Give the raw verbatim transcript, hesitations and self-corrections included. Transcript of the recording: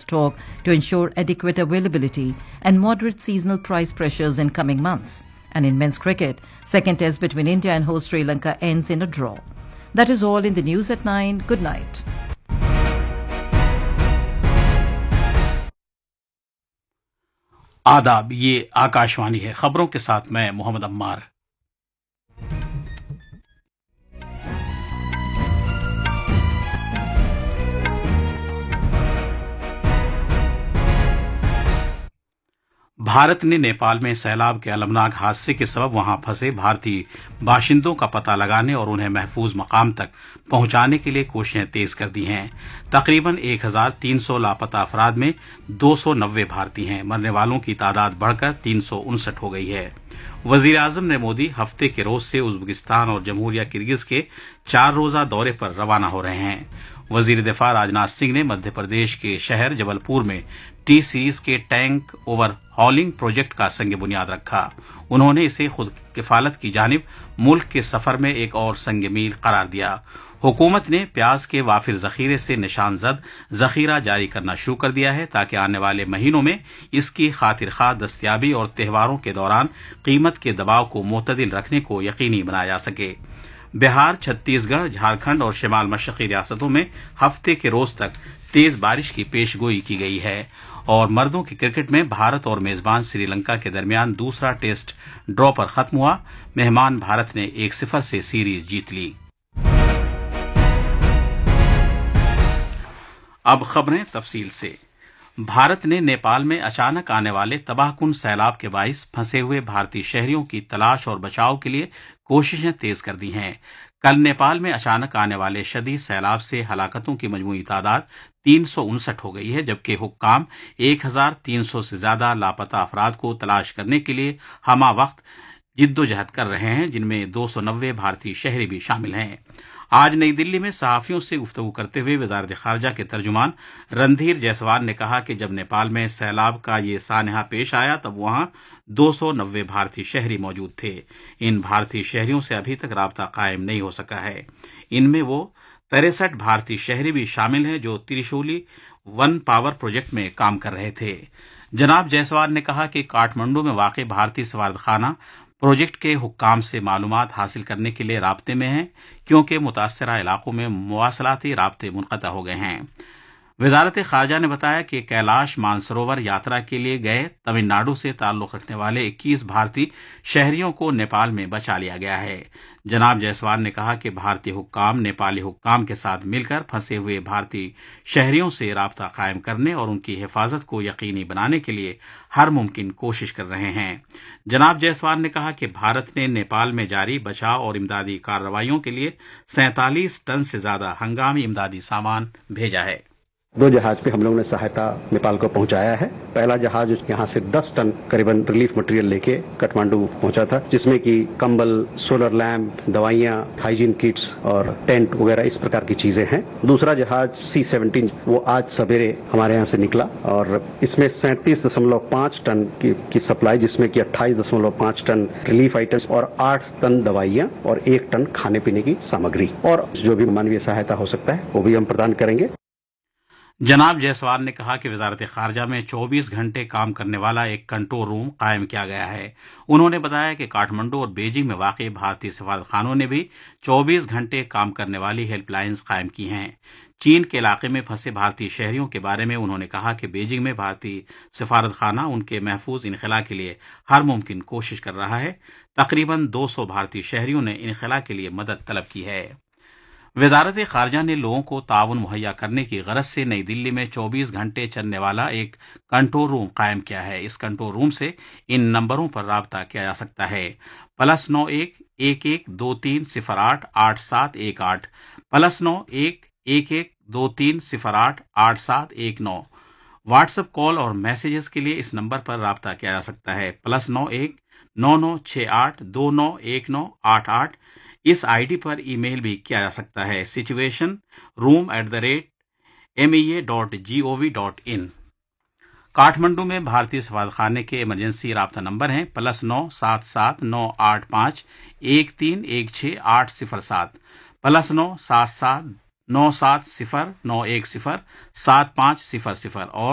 stock to ensure adequate availability and moderate seasonal price pressures in coming months. And in men's cricket, second test between India and host Sri Lanka ends in a draw. That is all in the news at nine. Good night. आदाब, ये आकाशवाणी है। खबरों के साथ मैं मोहम्मद अम्मार। भारत ने नेपाल में सैलाब के अलमनाक हादसे के सबब वहां फंसे भारतीय बाशिंदों का पता लगाने और उन्हें महफूज मकाम तक पहुंचाने के लिए कोशिशें तेज कर दी हैं। तकरीबन एक हजार तीन सौ लापता अफराद में दो सौ नब्बे भारतीय हैं। मरने वालों की तादाद बढ़कर तीन सौ उनसठ हो गई है। वजीर आजम ने मोदी हफ्ते के रोज से उज्बेकिस्तान और जमहूरिया किर्गिज के चार रोजा दौरे पर रवाना हो रहे हैं। वजीर दिफा राजनाथ सिंह ने मध्य प्रदेश के शहर जबलपुर में टी सीरीज के टैंक ओवर हॉलिंग प्रोजेक्ट का संग बुनियाद रखा। उन्होंने इसे खुद किफालत की जानिब मुल्क के सफर में एक और संग मील करार दिया। हुकूमत ने प्याज के वाफिर जखीरे से निशानजद जखीरा जारी करना शुरू कर दिया है ताकि आने वाले महीनों में इसकी खातिर खा दस्तयाबी और त्योहारों के दौरान कीमत के दबाव को मुतदिल रखने को यकीनी बनाया जा सके। बिहार, छत्तीसगढ़, झारखंड और शिमाल मशरकी रियासतों में हफ्ते के रोज तक तेज बारिश की पेशगोई की गई है। और मर्दों की क्रिकेट में भारत और मेजबान श्रीलंका के दरमियान दूसरा टेस्ट ड्रॉ पर खत्म हुआ। मेहमान भारत ने एक सिफर से सीरीज जीत ली। अब खबरें तफसील से। भारत ने नेपाल में अचानक आने वाले तबाहकुन सैलाब के बाइस फंसे हुए भारतीय शहरियों की तलाश और बचाव के लिए कोशिशें तेज कर दी हैं। कल नेपाल में अचानक आने वाले शदीद सैलाब से हलाकतों की मजमूई तादाद तीन सौ उनसठ हो गई है, जबकि हुक्काम एक हजार तीन सौ से ज्यादा लापता अफराद को तलाश करने के लिए हमा वक्त जिद्दोजहद कर रहे हैं, जिनमें दो सौ नब्बे भारतीय शहरी भी शामिल हैं। आज नई दिल्ली में सहाफियों से गुफ्तगू करते हुए वजारत खारजा के तर्जुमान रणधीर जायसवाल ने कहा कि जब नेपाल में सैलाब का ये सानहा पेश आया तब वहां दो सौ नब्बे भारतीय शहरी मौजूद थे। इन भारतीय शहरियों से अभी तक राबता कायम नहीं हो सका है। इनमें वो तिरसठ भारतीय शहरी भी शामिल हैं जो त्रिशूली वन पावर प्रोजेक्ट में काम कर रहे थे। जनाब जायसवाल ने कहा कि काठमांडू में वाक़ भारतीय सफारतखाना प्रोजेक्ट के हुक्काम से मालूमात हासिल करने के लिए राब्ते में हैं, क्योंकि मुतासरा इलाकों में मवासलाती राब्ते मुनक़ता हो गए हैं। वजारत खारजा ने बताया कि कैलाश मानसरोवर यात्रा के लिए गए तमिलनाडु से ताल्लुक रखने वाले इक्कीस भारतीय शहरियों को नेपाल में बचा लिया गया है। जनाब जायसवाल ने कहा कि भारतीय हुक्काम नेपाली हुक्काम के साथ मिलकर फंसे हुए भारतीय शहरियों से राब्ता कायम करने और उनकी हिफाजत को यकीनी बनाने के लिए हर मुमकिन कोशिश कर रहे हैं। जनाब जायसवाल ने कहा कि भारत ने नेपाल में जारी बचाव और इमदादी कार्रवाइयों के लिए सैंतालीस टन से ज्यादा हंगामी इमदादी सामान भेजा है। दो जहाज पे हम लोगों ने सहायता नेपाल को पहुंचाया है। पहला जहाज यहाँ से दस टन करीबन रिलीफ मटेरियल लेके काठमांडू पहुंचा था, जिसमें कि कंबल, सोलर लैंप, दवाइयां, हाइजीन किट्स और टेंट वगैरह इस प्रकार की चीजें हैं। दूसरा जहाज सी सेवनटीन वो आज सवेरे हमारे यहाँ से निकला और इसमें सैंतीस दशमलव पांच टन की, की सप्लाई, जिसमें कि अट्ठाईस दशमलव पांच टन रिलीफ आइटम्स और आठ टन दवाइयां और एक टन खाने पीने की सामग्री और जो भी मानवीय सहायता हो सकता है वो भी हम प्रदान करेंगे। जनाब जायसवाल ने कहा कि वजारत खारजा में चौबीस घंटे काम करने वाला एक कंट्रोल रूम कायम किया गया है। उन्होंने बताया कि काठमांडू और बीजिंग में वाक़ भारतीय सफारतखानों ने भी चौबीस घंटे काम करने वाली हेल्पलाइंस कायम की हैं। चीन के इलाके में फंसे भारतीय शहरियों के बारे में उन्होंने कहा कि बीजिंग में भारतीय सफारतखाना उनके महफूज इनखला के लिए हर मुमकिन कोशिश कर रहा है। तकरीबन दो सौ भारतीय शहरियों ने इनखला के लिए मदद तलब की है। वजारत खारजा ने लोगों को ताउन मुहैया करने की गरज से नई दिल्ली में चौबीस घंटे चलने वाला एक कंट्रोल रूम कायम किया है। इस कंट्रोल रूम से इन नंबरों पर राब्ता किया जा सकता है: प्लस नौ एक एक एक दो तीन सिफर आठ आठ सात एक आठ, प्लस नौ एक एक एक दो तीन सिफर आठ आठ सात एक नौ। व्हाट्सएप कॉल और मैसेजेस के लिए इस नंबर पर राब्ता किया जा सकता है: प्लस नौ एक नौ नौ छः आठ दो नौ एक नौ आठ आठ। इस आईडी पर ईमेल भी किया जा सकता है: situation room at the rate M E A dot G O V dot in. Kathmandu में भारतीय सफारतखाने के इमरजेंसी राब्ता नंबर हैं: प्लस नौ सात सात नौ आठ पाँच एक तीन एक छः आठ सिफर सात, प्लस नौ सात सात नौ सात सिफर नौ एक सिफर सात पाँच सिफर सिफर और